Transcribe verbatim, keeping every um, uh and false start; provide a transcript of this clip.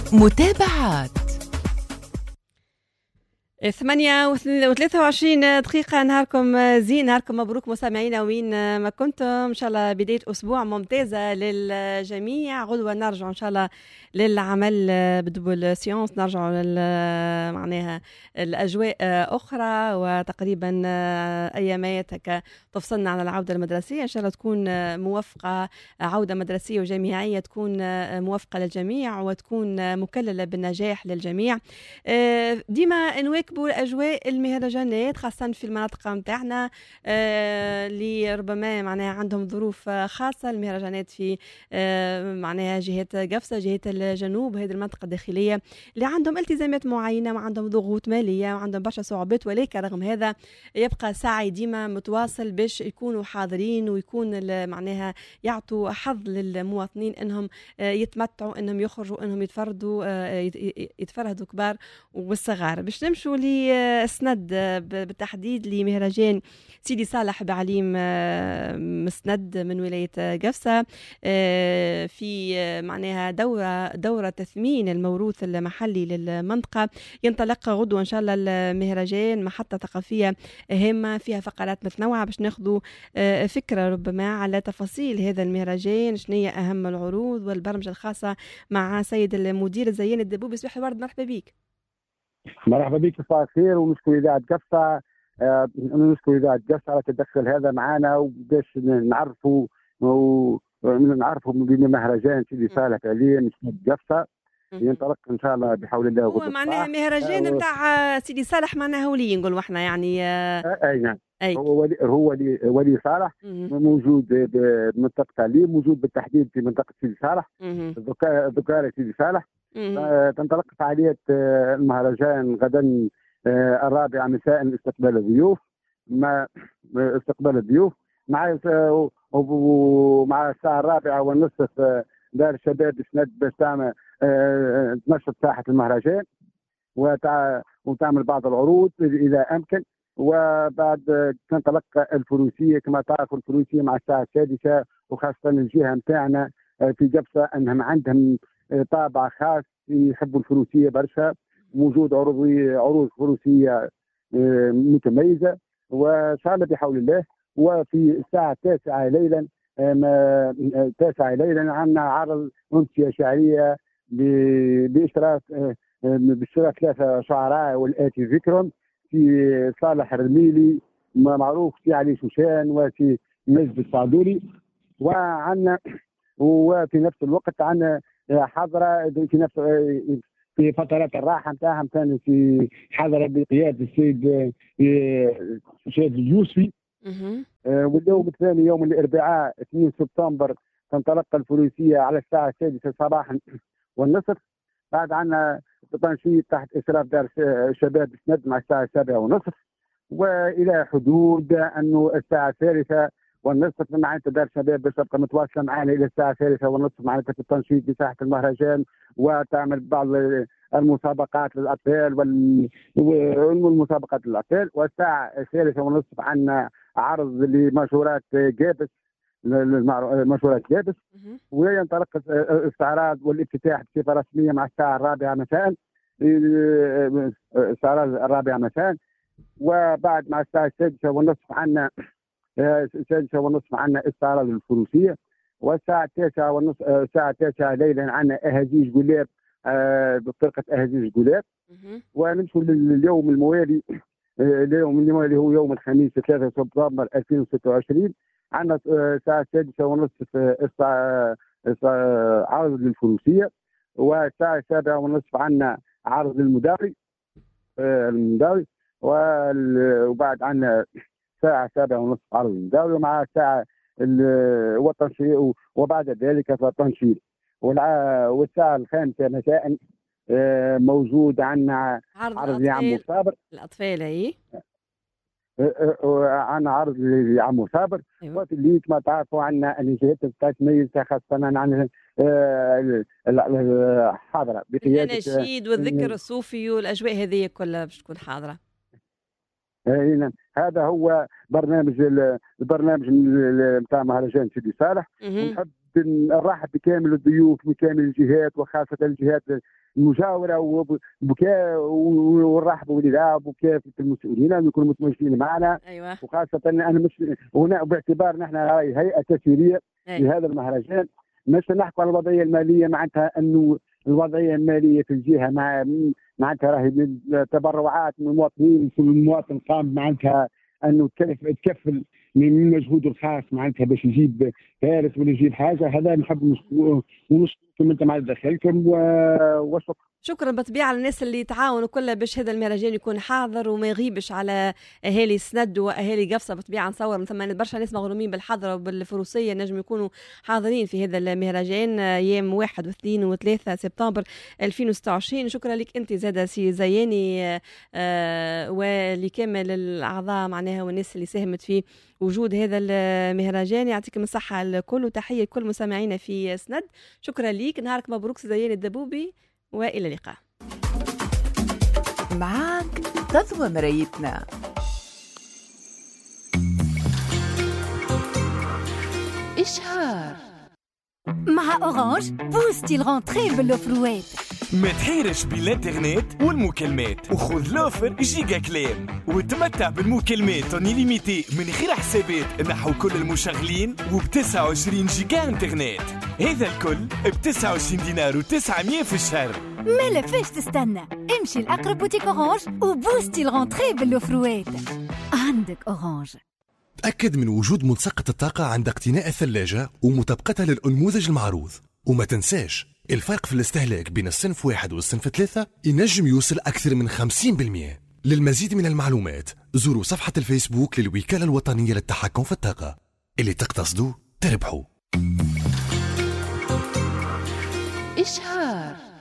متابعات ثمانية وثلاثة وعشرين دقيقة. نهاركم زين، نهاركم مبروك مستمعينا وين ما كنتم. إن شاء الله بداية أسبوع ممتازة للجميع. غدوة نرجع إن شاء الله للعمل بدبل سيونس، نرجع معناها الأجواء أخرى، وتقريبا أيامات هكا تفصلنا على العودة المدرسية. إن شاء الله تكون موفقة، عودة مدرسية وجامعية تكون موفقة للجميع وتكون مكللة بالنجاح للجميع. ديما نواكبوا أجواء المهرجانات خاصة في المناطق متاعنا اللي ربما معناها عندهم ظروف خاصة. المهرجانات في معناها جهة قفصة، جهة الجنوب، هذه المنطقة الداخلية اللي عندهم التزامات معينة وعندهم ضغوط مالية وعندهم برشا صعوبات، ولكن رغم هذا يبقى سعي ديما متواصل باش يكونوا حاضرين ويكون معناها يعطوا حظ للمواطنين انهم يتمتعوا، انهم يخرجوا، انهم يتفردوا يتفرهدوا كبار والصغار. باش نمشوا لسند بالتحديد لمهرجان سيدي صالح بعليم مسند من ولاية قفصة في معناها دورة دورة تثمين الموروث المحلي للمنطقة. ينطلق غدوة إن شاء الله المهرجان، محطة ثقافية هامة فيها فقرات متنوعة باش ناخذوا فكرة ربما على تفاصيل هذا المهرجان، شنية أهم العروض والبرمجة الخاصة مع سيد المدير زيان الدبوبي. صباح الورد، مرحبا بك. مرحبا بك، صباح الخير، ونشكر إذاعة قفصة آه نشكر إذاعة قفصة على التدخل هذا معنا، وباش نعرفوا ونعرفوا بين مهرجان سيدي صالح عليم قفصة ينطلق ان شاء الله بحول الله. هو معناها مهرجان نتاع سيدي صالح معناها هولي نقولوا احنا يعني آه اي نعم. أي. هو ولي هو ولي, ولي صالح موجود بمنطقة عليم، موجود بالتحديد في منطقة سيدي صالح، ذكارة سيدي صالح. تنطلق فعالية المهرجان غدا الرابعة مساء لاستقبال الضيوف، مع استقبال الضيوف مع ومع الساعة الرابعة والنصف دار الشباب بسند باش تعمل تنشط ساحة المهرجان وتعمل بعض العروض إذا أمكن. وبعد تنطلق الفروسية، كما تعرفوا الفروسية مع الساعة السادسة، وخاصة الجهة متاعنا في قفصة أنهم عندهم طابع خاص، يحبوا الفروسية برشا، وجود عروض عروض فروسية متميزة وإن شاء الله بحول الله. وفي الساعة التاسعة ليلا التاسعة ليلا عندنا عرض أمسية شعرية باشتراك باشتراك ثلاثة شعراء والآتي ذكرهم، في صالح الرميلي معروف، في علي شوشان، وفي مجد الصعدوري. وعندنا وفي نفس الوقت عندنا حضرة في نفس في فترات الراحة نتاعهم كان في حضرة بقيادة السيد السيد اليوسفي. واليوم الثاني يوم الأربعاء اثنين سبتمبر تنطلق الفروسية على الساعة السادسة صباحا والنصف. بعد عندنا تنشيط تحت إشراف دار الشباب سند مع الساعة السابعة ونصف، وإلى حدود أنه الساعة الثالثة والنصف معناتها دار الشباب باش تبقى متواصلة معنا إلى الساعة الثالثة والنصف معناتها في التنشيط بساحة المهرجان، وتعمل بعض المسابقات للأطفال والمسابقات للأطفال. والساعة الثالثة والنصف عندنا عرض لمشهورات جابس، مشهورات جابس، وينطلق الاستعراض والافتتاح بصفة رسمية مع الساعة الرابعة مساء، استعراض الرابعة مساء. وبعد مع الساعة السادسة والنصف عندنا السادسة والنصف عندنا استعراض الفروسية. والساعة التاسعة والنصف الساعة التاسعة ليلا عندنا أهازيج قلاب بطريقة أهازيج قلاب. ونمشوا لليوم الموالي، اليوم الموالي هو يوم الخميس ثلاثة سبتمبر ألفين وستة وعشرين، عندنا الساعة السادسة ونصف عرض للفروسية. والساعة السابعة ونصف عندنا عرض المداوي المداوي وبعد عندنا الساعة سابعة ونصف عرض المداوي، ومع الساعة والتنشيط، وبعد ذلك فالتنشيط. والساعة الخامسة مساء موجود عندنا عرض, عرض لعمو صابر الأطفال. أي عندنا عرض لعمو صابر. أيوة. وفي الليل ما تعرفوا عندنا الجهات تتميز خاصة عندنا حاضرة بقيادة الأناشيد والذكر الصوفي والأجواء هذه كلها باش تكون حاضرة. هذا هو برنامج البرنامج نتاع مهرجان سيدي صالح. ونحب نرحب بكامل الضيوف من كامل الجهات وخاصه الجهات المجاوره وبكاء ونرحب بالإذاعة وبكافة المسؤولين أن يكونوا متواجدين معنا. أيوة. وخاصة أنا مش هنا باعتبار نحن هيئة تسييرية لهذا المهرجان، مش نحكوا على الوضعية المالية، معناتها أنه الوضعية المالية في الجهة مع معناتها راهي من تبرعات من المواطنين، كل مواطن قام معناتها أنه تكفل من مجهوده الخاص معناتها باش يجيب فارس ولا يجيب حاجة. هذا نحب ونشكركم أنتم على دخلكم وشكرا. شكرا بالطبيعه للناس اللي تعاونوا كلها باش هذا المهرجان يكون حاضر وما يغيبش على اهالي سند واهالي قفصه. بالطبيعه نصور مثلا برشا ناس مغرومين بالحضره وبالفروسيه نجم يكونوا حاضرين في هذا المهرجان ايام واحد واثنين وثلاثة سبتمبر ألفين وستة وعشرين. شكرا لك انت زاده سي زياني آه ولكامل الاعضاء معناها والناس اللي ساهمت في وجود هذا المهرجان. يعطيكم الصحه الكل وتحيه لكل مستمعينا في سند. شكرا لك، نهارك مبروك زياني الدبوبي وإلى اللقاء. معاك تضوى مرايتنا. إشهار مع أورانج بوستي الغونتري بالأوفروات. ما تحيرش بالانترنت والمكالمات وخذ لوفر جيجا كلام وتمتع بالمكالمات انليميتي من غير حسابات نحو كل المشغلين وب تسعة وعشرين جيجا انترنت. هذا الكل ب تسعة وعشرين دينار وتسعمية في الشهر. ما لفاش تستنى، امشي لأقرب بوتيك أورانج وبوستي الغونتري بالأوفروات. عندك أورانج. تأكد من وجود ملصقة الطاقة عند اقتناء الثلاجة ومطابقتها للأنموذج المعروض. وما تنساش الفرق في الاستهلاك بين الصنف واحد والصنف ثلاثة ينجم يوصل أكثر من خمسين بالمئة. للمزيد من المعلومات زوروا صفحة الفيسبوك للوكالة الوطنية للتحكم في الطاقة. اللي تقتصدوا تربحوا. إشهار